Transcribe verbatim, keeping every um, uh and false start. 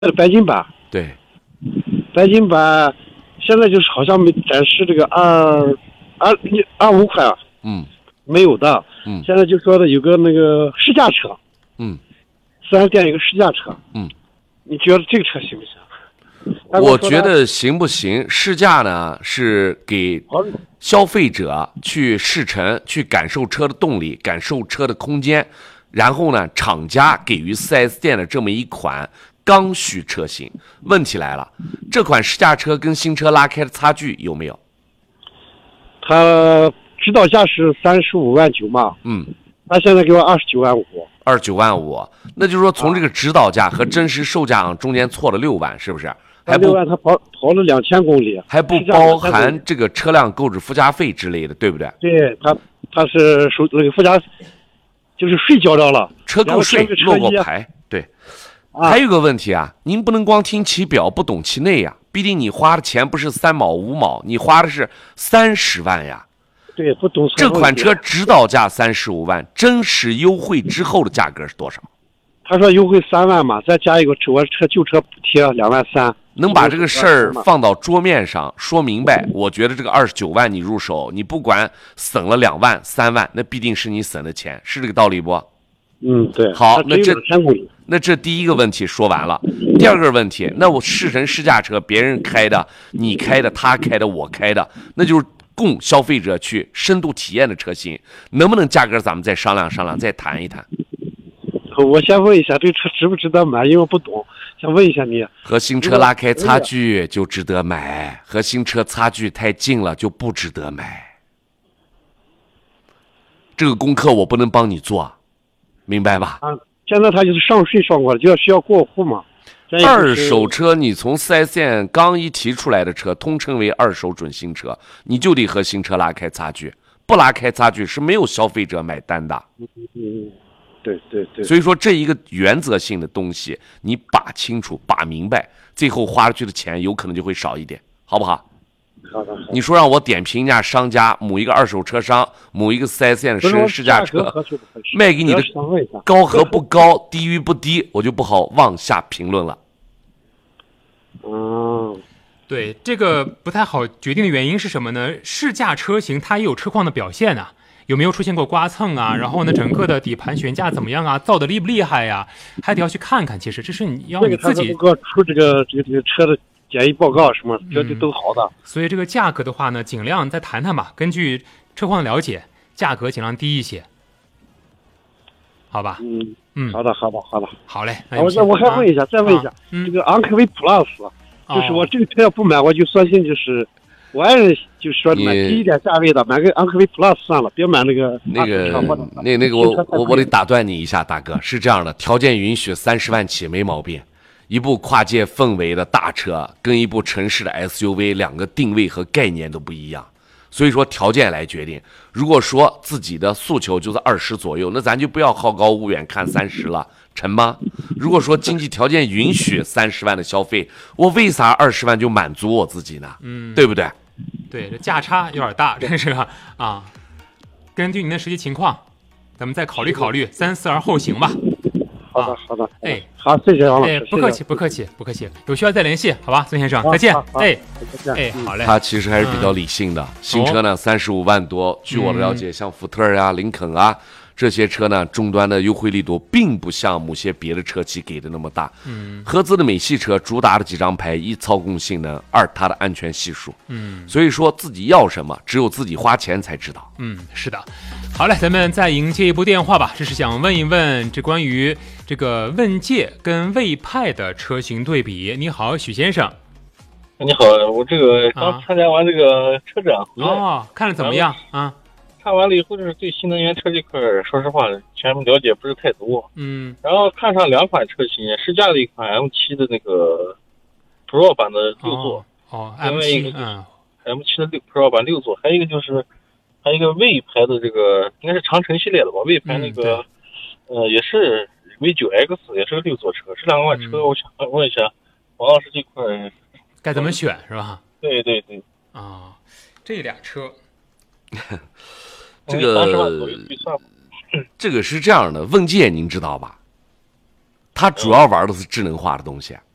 白金版， 对， 白金版现在就是好像没展示这个二二二五款， 嗯没有的， 嗯现在就说的有个那个试驾车， 嗯四 S 店有个试驾车， 嗯， 你觉得这个车行不行？ 我觉得行不行？试驾呢是给消费者去试乘，去感受车的动力，感受车的空间，然后呢，厂家给予 四 S 店的这么一款刚需车型。问题来了，这款试驾车跟新车拉开的差距有没有？ 他指导价是三十五万九嘛， 嗯， 他现在给我二十九万五， 二十九万五，那就是说从这个指导价和真实售价中间错了六万，是不是？还不六万他跑跑了两千公里， 还不包含这个车辆购置附加费之类的，对不对？ 对他，他是收那个附加，就是税交着了， 车购税落过牌，对。啊、还有个问题啊，您不能光听其表不懂其内呀，毕竟你花的钱不是三毛五毛，你花的是三十万呀。 对，不懂。 这款车指导价三十五万，真实优惠之后的价格是多少？ 他说优惠三万嘛，再加一个车，我车旧车补贴两万三。 能把这个事儿放到桌面上说明白，我觉得这个二十九万你入手，你不管省了两万三万，那必定是你省的钱，是这个道理不？ 嗯，对。 好，那这那这第一个问题说完了，第二个问题，那我试乘试驾车，别人开的，你开的，他开的，我开的，那就是供消费者去深度体验的车型，能不能价格咱们再商量商量，再谈一谈？ 我先问一下，这车值不值得买？因为我不懂，想问一下你。 和新车拉开差距就值得买，和新车差距太近了就不值得买。这个功课我不能帮你做，明白吧？ 啊，现在他就是上税上过了，就要需要过户嘛。 二手车你从 四 S 店刚一提出来的车，通称为二手准新车，你就得和新车拉开差距，不拉开差距是没有消费者买单的。 嗯嗯。对对对， 所以说这一个原则性的东西，你把清楚、把明白，最后花出去的钱有可能就会少一点，好不好？ 好的。好的你说让我点评一下商家，某一个二手车商，某一个 四 S 店的试乘试驾车，卖给你的高和不高，低于不低，我就不好往下评论了。 嗯， 对，这个不太好决定的原因是什么呢？试驾车型它也有车况的表现啊。有没有出现过刮蹭啊？然后呢，整个的底盘悬架怎么样啊？造的厉不厉害呀？还得要去看看。其实这是你要你自己这个出这个这个这个车的检疫报告什么，这这都好的。 所以这个价格的话呢，尽量再谈谈吧。根据车况的了解，价格尽量低一些，好吧？ 嗯嗯， 好的好的好的， 好嘞。 我我我还问一下，再问一下，这个昂科威 Plus，就是我这个车要不买，我就索性就是。我爱人就说买低一点价位的，买个昂科威 Plus 算了，别买那个那个那那个我我我得打断你一下，大哥，是这样的，条件允许三十万起没毛病。一部跨界氛围的大车跟一部城市的 S U V 两个定位和概念都不一样，所以说条件来决定。如果说自己的诉求就是二十左右，那咱就不要好高骛远看三十了，成吗？如果说经济条件允许三十万的消费，我为啥二十万就满足我自己呢？嗯，对不对？ 对，这价差有点大，真是啊！根据您的实际情况，咱们再考虑考虑，三思而后行吧。 好的，好的， 哎， 好，谢谢王老师。 哎，不客气，不客气，不客气，有需要再联系，好吧，孙先生，再见。哎，哎，好嘞。 他其实还是比较理性的，新车呢三十五万多，据我的了解，像福特呀、林肯啊。这些车呢，终端的优惠力度并不像某些别的车企给的那么大。嗯，合资的美系车主打的几张牌：一、操控性能；二、它的安全系数。嗯，所以说自己要什么，只有自己花钱才知道。 嗯，是的。好嘞，咱们再迎接一部电话吧。这是想问一问这关于这个问界跟魏派的车型对比。你好，许先生。 你好，我这个刚参加完这个车展回来， 哦，看着怎么样啊？ 看完了以后，就是对新能源车这块，说实话，全部了解不是太多。 嗯。 然后看上两款车型，试驾了一款 M 七 的那个 Pro 版的六座。 哦。 另外一个嗯。 M 七 的六 Pro 版六座，还有一个就是，还有一个魏牌的这个，应该是长城系列的吧？魏牌那个，嗯、呃，也是 V 九 X， 也是个六座车。这两款车，我想问一下，王老师这块该怎么选是吧？ 对对对。 啊、哦，这俩车。 这个这个是这样的，问界您知道吧？它主要玩的是智能化的东西。